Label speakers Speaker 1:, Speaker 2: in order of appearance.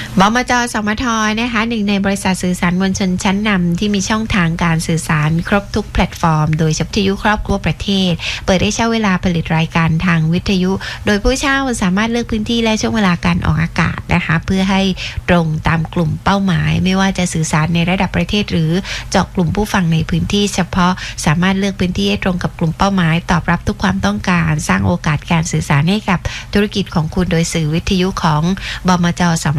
Speaker 1: บมจ.สมท.นะคะหนึ่งในบริษัทสื่อสารมวลชนชั้นนำที่มีช่องทางการสื่อสารครบทุกแพลตฟอร์มโดยวิทยุครอบครัวประเทศเปิดให้เช่าเวลาผลิตรายการทางวิทยุโดยผู้เช่าสามารถเลือกพื้นที่และช่วงเวลาการออกอากาศนะคะเพื่อให้ตรงตามกลุ่มเป้าหมายไม่ว่าจะสื่อสารในระดับประเทศหรือเจาะกลุ่มผู้ฟังในพื้นที่เฉพาะสามารถเลือกพื้นที่ให้ตรงกับกลุ่มเป้าหมายตอบรับทุกความต้องการสร้างโอกาสการสื่อสารให้กับธุรกิจของคุณโดยสื่อวิทยุของบมจ.สม